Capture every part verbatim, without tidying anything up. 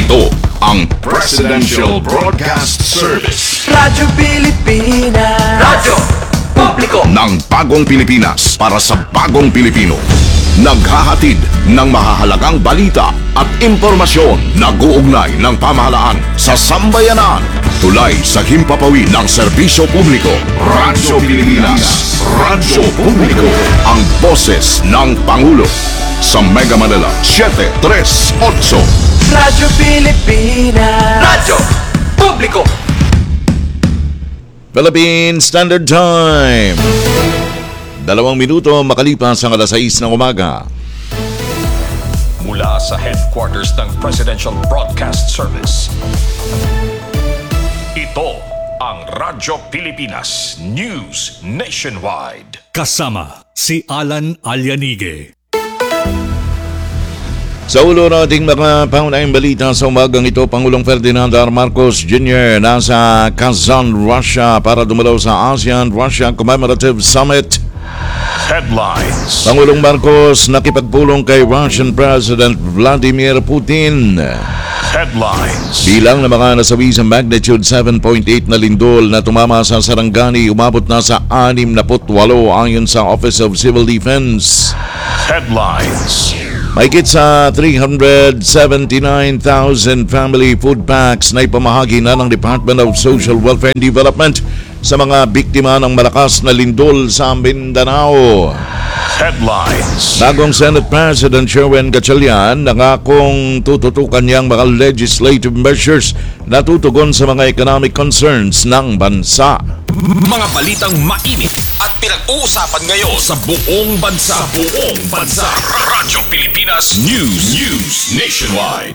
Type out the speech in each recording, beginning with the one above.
Ito ang Presidential Broadcast Service. Radyo Pilipinas. Radyo Publiko Ng bagong Pilipinas para sa bagong Pilipino. Naghahatid ng mahahalagang balita at impormasyon na guugnay ng pamahalaan sa sambayanan. Tulay sa himpapawid ng serbisyo publiko. Radyo Pilipinas. Radyo Publiko. Ang boses ng Pangulo. Sa Mega Manila, seven three eight. Radyo Pilipinas. Radyo Publiko. Philippine Standard Time. Dalawang minuto makalipas ang alas sais ng umaga. Mula sa headquarters ng Presidential Broadcast Service. Ito ang Radyo Pilipinas News Nationwide. Kasama si Alan Alianige. Sa ulo ng ating mga pangunahing balita sa umagang ito, Pangulong Ferdinand R. Marcos Junior nasa Kazan, Russia para dumalaw sa ASEAN-Russia Commemorative Summit. Headlines. Pangulong Marcos nakipagpulong kay Russian President Vladimir Putin. Headlines. Bilang ng mga nasawi sa magnitude seven point eight na lindol na tumama sa Sarangani, umabot na sa sixty-eight ayon sa Office of Civil Defense. Headlines. Mahigit sa three hundred seventy-nine thousand family food packs na ipamahagi na ng Department of Social Welfare and Development sa mga biktima ng malakas na lindol sa Mindanao. Headlines. Bagong Senate President Sherwin Gatchalian nangakong tututukan niyang mga legislative measures na tutugon sa mga economic concerns ng bansa. Mga balitang mainit at pinag-uusapan ngayon sa buong bansa. Sa buong bansa. Radyo Pilipinas News. News Nationwide.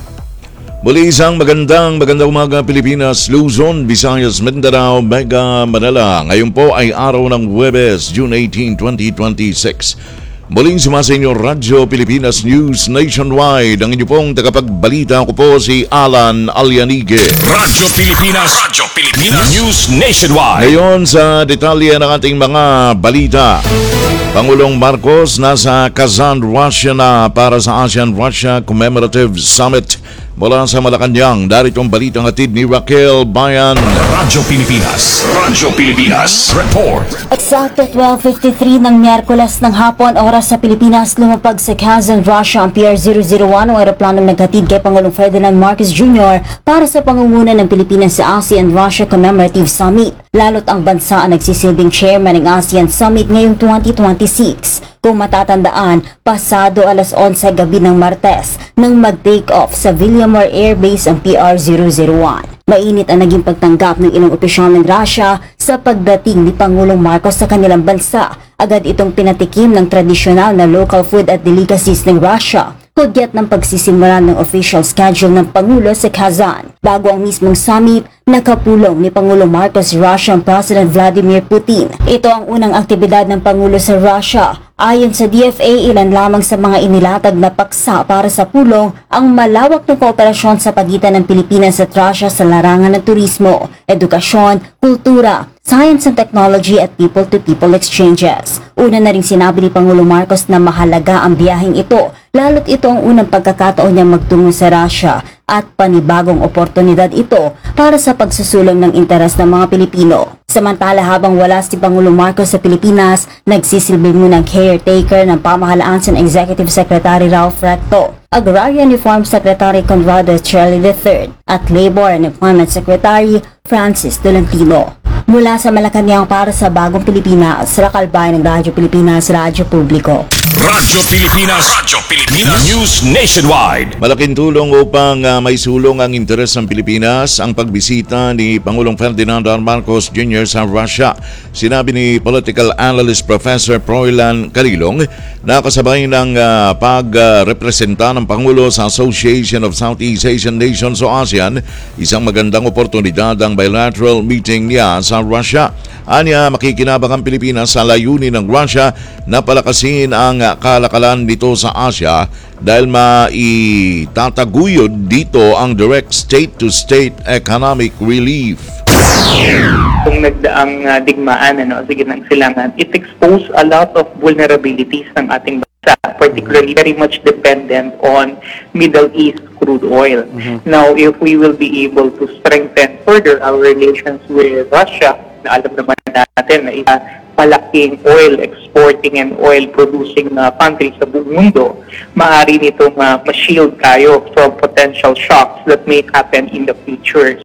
Muli isang magandang magandang umaga Pilipinas, Luzon, Visayas, Mindanao, Mega Manila. Ngayon po ay araw ng Huwebes, June eighteenth, twenty twenty-six. Muling sumasa inyo Radyo Pilipinas News Nationwide. Ang inyo pong tagapagbalita ko po si Alan Alianige. Radyo Pilipinas. Radyo Pilipinas News Nationwide. Ngayon sa detalye ng ating mga balita. Pangulong Marcos nasa Kazan, Russia na para sa ASEAN-Russia Commemorative Summit. Mula sa Malacanang, darito ang balitang hatid ni Raquel Bayan. Radyo Pilipinas. Radyo Pilipinas. Report. Eksakto twelve fifty-three ng Miyerkules ng hapon, oras sa Pilipinas, lumapag sa Kazan, Russia ang P R zero zero one, ang aeroplanong naghatid kay Pangulong Ferdinand Marcos Junior para sa pangunguna ng Pilipinas sa ASEAN-Russia Commemorative Summit. Lalo't ang bansa ang nagsisilbing chairman ng ASEAN Summit ngayong twenty twenty-six. Kung matatandaan, pasado alas onse gabi ng Martes nang mag-take off sa Villamor Air Base ang P R zero zero one. Mainit ang naging pagtanggap ng ilang opisyal ng Russia sa pagdating ni Pangulong Marcos sa kanilang bansa. Agad itong pinatikim ng tradisyonal na local food at delicacies ng Russia. Hudyat ng pagsisimula ng official schedule ng Pangulo sa Kazan. Bago ang mismong summit, nakapulong ni Pangulong Marcos Russian President Vladimir Putin. Ito ang unang aktibidad ng Pangulo sa Russia. Ayon sa D F A, ilan lamang sa mga inilatag na paksa para sa pulong ang malawak na kooperasyon sa pagitan ng Pilipinas at Russia sa larangan ng turismo, edukasyon, kultura, science and technology at people-to-people exchanges. Una na rin sinabi ni Pangulong Marcos na mahalaga ang biyaheng ito, lalo't ito ang unang pagkakataon niyang magtungo sa Russia at panibagong oportunidad ito para sa pagsusulong ng interes ng mga Pilipino. Samantala, habang wala si Pangulong Marcos sa Pilipinas, nagsisilbi munang caretaker ng pamahalaan sa Executive Secretary Ralph Recto, Agrarian Reform Secretary Conrado Cherly the third at Labor and Employment Secretary Francis Tolentino. Mula sa Malacanang para sa Bagong Pilipinas, Raquel Bayan ng Radyo Pilipinas, Radyo Publiko. Radyo Pilipinas. Radyo Pilipinas News Nationwide. Malaking tulong upang uh, may sulong ang interes ng Pilipinas ang pagbisita ni Pangulong Ferdinand R. Marcos Junior sa Russia. Sinabi ni political analyst Professor Froilan Carilong na kasabay ng uh, pagrepresenta uh, ng Pangulo sa Association of Southeast Asian Nations o ASEAN, isang magandang oportunidad ang bilateral meeting niya sa Russia. Anya, makikinabang ang Pilipinas sa layunin ng Russia na palakasin ang kalakalan dito sa Asia dahil maitataguyod dito ang direct state-to-state economic relief. Kung nagdaang uh, digmaan ano, sige ng silangan, it exposed a lot of vulnerabilities ng ating particularly very much dependent on Middle East crude oil. Now, if we will be able to strengthen further our relations with Russia, na alam naman natin na isa malaking oil exporting and oil producing uh, country sa buong mundo, maaari nitong uh, ma-shield tayo from potential shocks that may happen in the future.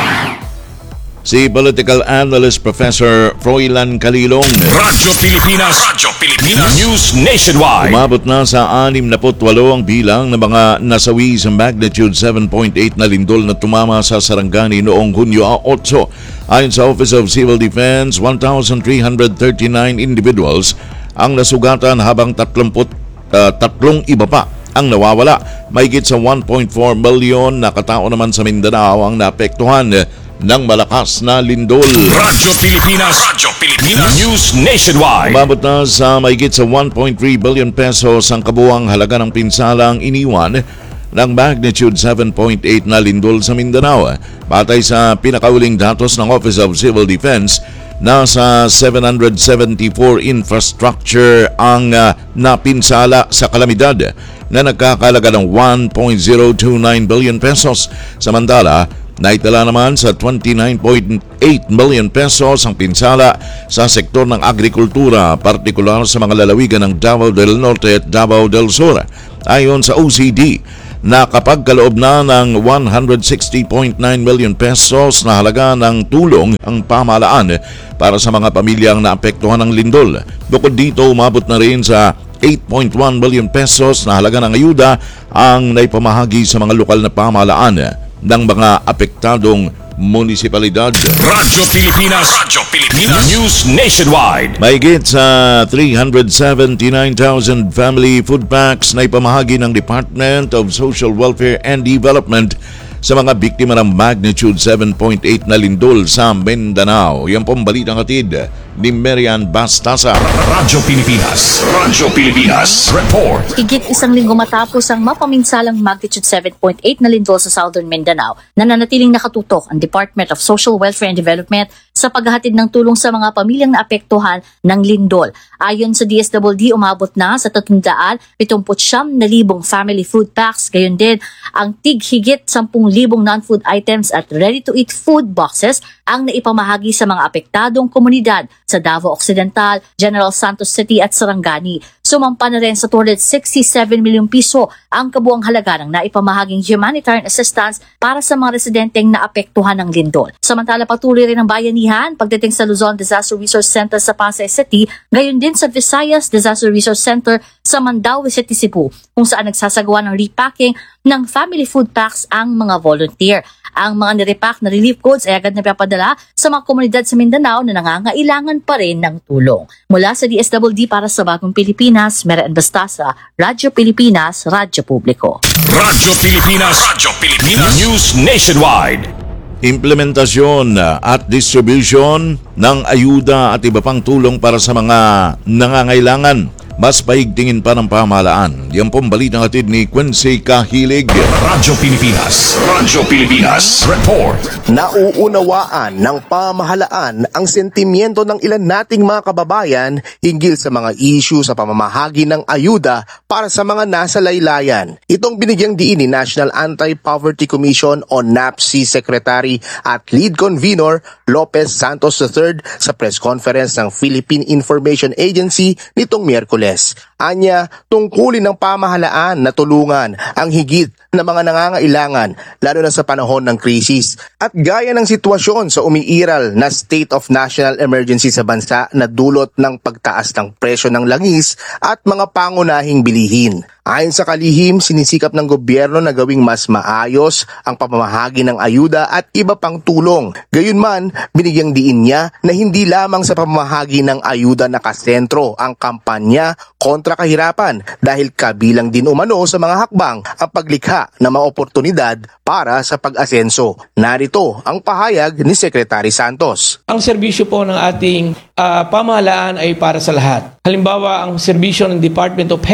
Si political analyst Professor Froilan Calilong. Radyo Pilipinas. Radyo Pilipinas. News Nationwide. Umabot na sa anim na putwalo ang bilang ng mga nasawi sa magnitude seven point eight na lindol na tumama sa Sarangani noong Hunyo eight. Ayon sa Office of Civil Defense, one thousand three hundred thirty-nine individuals ang nasugatan habang tatlumput, uh, tatlong iba pa ang nawawala. Mahigit sa one point four million na katao naman sa Mindanao ang naapektuhan ng malakas na lindol. Radyo Pilipinas. Radyo Pilipinas. News Nationwide. Umabot na sa mahigit sa one point three billion pesos ang kabuang halaga ng pinsalang iniwan ng magnitude seven point eight na lindol sa Mindanao. Batay sa pinakauling datos ng Office of Civil Defense, nasa seven hundred seventy-four infrastructure ang uh, napinsala sa kalamidad na nagkakalaga ng one point zero two nine billion pesos. Samantala, naitala naman sa twenty-nine point eight million pesos ang pinsala sa sektor ng agrikultura, partikular sa mga lalawigan ng Davao del Norte at Davao del Sur. Ayon sa O C D, nakapagkaloob na ng one hundred sixty point nine million pesos na halaga ng tulong ang pamahalaan para sa mga pamilyang naapektuhan ng lindol. Bukod dito, umabot na rin sa eight point one billion pesos na halaga ng ayuda ang naipamahagi sa mga lokal na pamahalaan ng mga apektadong munisipalidad. Radyo Pilipinas. Radyo Pilipinas. News Nationwide. Mahigit sa three hundred seventy-nine thousand family food packs na ipamahagi ng Department of Social Welfare and Development sa mga biktima ng magnitude seven point eight na lindol sa Mindanao. Yan pong balitang hatid ni Marian Bastasa. Radyo Pilipinas. Radyo Pilipinas. Report. Higit isang linggo matapos ang mapaminsalang magnitude seven point eight na lindol sa Southern Mindanao, nananatiling nakatutok ang Department of Social Welfare and Development sa paghahatid ng tulong sa mga pamilyang naapektuhan ng lindol. Ayon sa D S W D, umabot na sa three hundred seventy-nine na libong family food packs. Gayon din, ang tig higit ten libong non-food items at ready-to-eat food boxes ang naipamahagi sa mga apektadong komunidad sa Davao Occidental, General Santos City at Sarangani. Sumampa na rin sa two hundred sixty-seven milyong piso ang kabuang halaga ng naipamahaging humanitarian assistance para sa mga residenteng naapektuhan ng lindol. Samantala, patuloy rin ang bayanihan pagdating sa Luzon Disaster Resource Center sa Pasay City, gayon din sa Visayas Disaster Resource Center sa Mandaue City, Cebu, kung saan nagsasagawa ng repacking ng family food packs ang mga volunteer. Ang mga nirepack na relief goods ay agad na papadala sa mga komunidad sa Mindanao na nangangailangan pa rin ng tulong. Mula sa D S W D para sa Bagong Pilipinas, Marian Bastasa, Radyo Pilipinas, Radyo Publiko. Radyo Pilipinas. Radyo Pilipinas. News Nationwide. Implementasyon at distribution ng ayuda at iba pang tulong para sa mga nangangailangan. Mas paigtingin pa ng pamahalaan. Yan pong balitang hatid ni Quincy Kahilig. Radyo Pilipinas. Radyo Pilipinas. Report. Nauunawaan ng pamahalaan ang sentimiento ng ilan nating mga kababayan hinggil sa mga issue sa pamamahagi ng ayuda para sa mga nasa laylayan. Itong binigyang diin ni National Anti-Poverty Commission o N A P C Secretary at Lead Convener Lopez Santos the third sa press conference ng Philippine Information Agency nitong Miyerkules. Anya, tungkulin ng pamahalaan na tulungan ang higit na mga nangangailangan lalo na sa panahon ng krisis. At gaya ng sitwasyon sa umiiral na state of national emergency sa bansa na dulot ng pagtaas ng presyo ng langis at mga pangunahing bilihin. Ayon sa kalihim, sinisikap ng gobyerno na gawing mas maayos ang pamamahagi ng ayuda at iba pang tulong. Gayunman, binigyang diin niya na hindi lamang sa pamamahagi ng ayuda nakasentro ang kampanya kontra kahirapan dahil kabilang din umano sa mga hakbang ang paglikha ng mga oportunidad para sa pag-asenso. Narito ang pahayag ni Secretary Santos. Ang serbisyo po ng ating uh, pamahalaan ay para sa lahat. Halimbawa, ang serbisyo ng Department of Health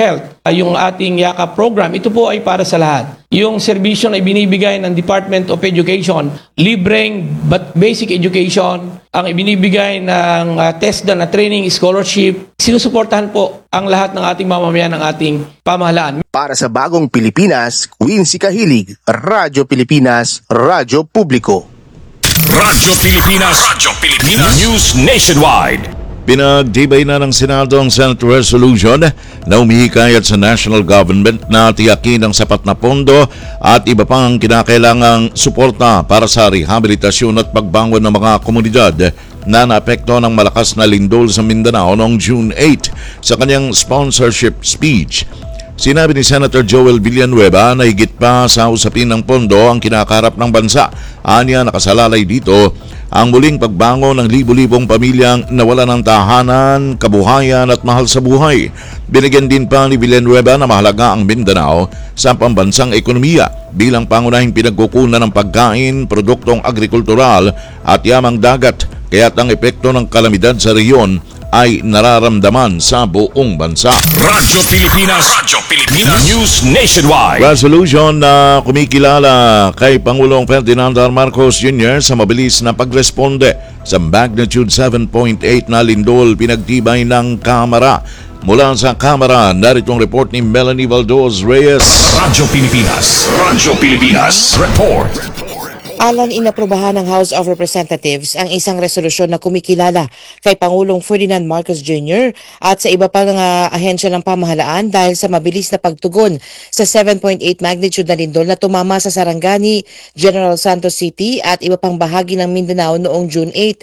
yung ating YAKA program, ito po ay para sa lahat. Yung serbisyo na ibinibigay ng Department of Education, libreng but basic education, ang ibinibigay ng uh, TESDA na training scholarship, sinusuportahan po ang lahat ng ating mamamayan ng ating pamahalaan. Para sa Bagong Pilipinas, Quincy Kahilig, Radyo Pilipinas, Radyo Publiko. Radyo Pilipinas. Radyo Pilipinas. News Nationwide. Pinagtibay na ng Senado ang Senate Resolution na umihikayat sa national government na tiyakin ang sapat na pondo at iba pang kinakailangang suporta para sa rehabilitasyon at pagbangon ng mga komunidad na naapekto ng malakas na lindol sa Mindanao noong June eighth. Sa kanyang sponsorship speech, sinabi ni Senator Joel Villanueva na higit pa sa usapin ng pondo ang kinakaharap ng bansa. Anya, nakasalalay dito ang muling pagbangon ng libu-libong pamilyang nawala ng tahanan, kabuhayan at mahal sa buhay. Binigyan din pa ni Villanueva na mahalaga ang Mindanao sa pambansang ekonomiya bilang pangunahing pinagkukunan ng pagkain, produktong agrikultural at yamang dagat, kaya't ang epekto ng kalamidad sa rehiyon ay nararamdaman sa buong bansa. Radyo Pilipinas. Radyo Pilipinas. News Nationwide. Resolution na kumikilala kay Pangulong Ferdinand R. Marcos Junior sa mabilis na pagresponde sa magnitude seven point eight na lindol pinagtibay ng Kamara. Mula sa Kamara, narito ang report ni Melanie Valdos Reyes. Radyo Pilipinas. Radyo Pilipinas. Report. Alan, inaprobahan ng House of Representatives ang isang resolusyon na kumikilala kay Pangulong Ferdinand Marcos Junior at sa iba pang uh, ahensya ng pamahalaan dahil sa mabilis na pagtugon sa seven point eight magnitude na lindol na tumama sa Sarangani, General Santos City at iba pang bahagi ng Mindanao noong June eighth.